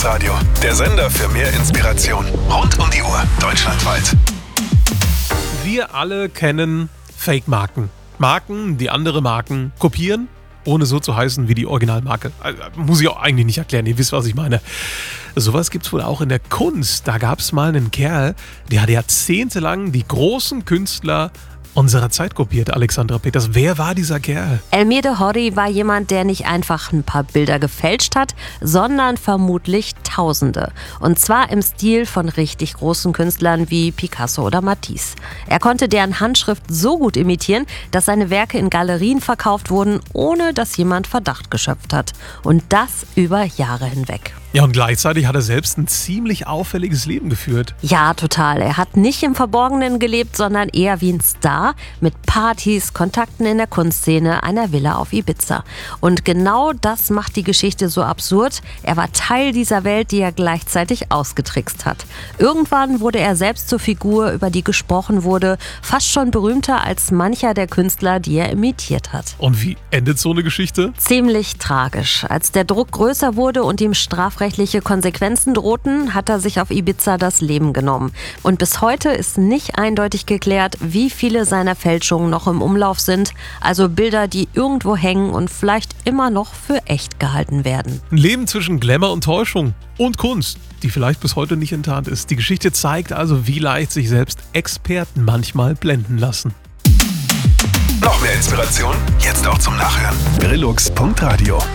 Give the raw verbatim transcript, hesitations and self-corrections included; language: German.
Radio, der Sender für mehr Inspiration. Rund um die Uhr, deutschlandweit. Wir alle kennen Fake-Marken. Marken, die andere Marken kopieren, ohne so zu heißen wie die Originalmarke. Also, muss ich auch eigentlich nicht erklären, ihr wisst, was ich meine. Sowas gibt's wohl auch in der Kunst. Da gab's mal einen Kerl, der hat jahrzehntelang die großen Künstler unserer Zeit kopiert, Alexandra Peters. Wer war dieser Kerl? Elmir de Horry war jemand, der nicht einfach ein paar Bilder gefälscht hat, sondern vermutlich Tausende. Und zwar im Stil von richtig großen Künstlern wie Picasso oder Matisse. Er konnte deren Handschrift so gut imitieren, dass seine Werke in Galerien verkauft wurden, ohne dass jemand Verdacht geschöpft hat. Und das über Jahre hinweg. Ja, und gleichzeitig hat er selbst ein ziemlich auffälliges Leben geführt. Ja, total. Er hat nicht im Verborgenen gelebt, sondern eher wie ein Star mit Partys, Kontakten in der Kunstszene, einer Villa auf Ibiza. Und genau das macht die Geschichte so absurd. Er war Teil dieser Welt, die er gleichzeitig ausgetrickst hat. Irgendwann wurde er selbst zur Figur, über die gesprochen wurde, fast schon berühmter als mancher der Künstler, die er imitiert hat. Und wie endet so eine Geschichte? Ziemlich tragisch. Als der Druck größer wurde und ihm strafrechtliche Konsequenzen drohten, hat er sich auf Ibiza das Leben genommen. Und bis heute ist nicht eindeutig geklärt, wie viele seiner Fälschungen noch im Umlauf sind. Also Bilder, die irgendwo hängen und vielleicht immer noch für echt gehalten werden. Ein Leben zwischen Glamour und Täuschung und Kunst, die vielleicht bis heute nicht enttarnt ist. Die Geschichte zeigt also, wie leicht sich selbst Experten manchmal blenden lassen. Noch mehr Inspiration? Jetzt auch zum Nachhören. brillux punkt radio